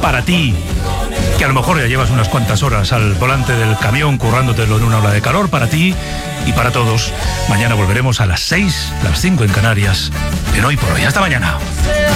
para ti, que a lo mejor ya llevas unas cuantas horas al volante del camión currándotelo en una ola de calor, para ti y para todos. Mañana volveremos a las 6, las 5 en Canarias, en Hoy por Hoy. Hasta mañana.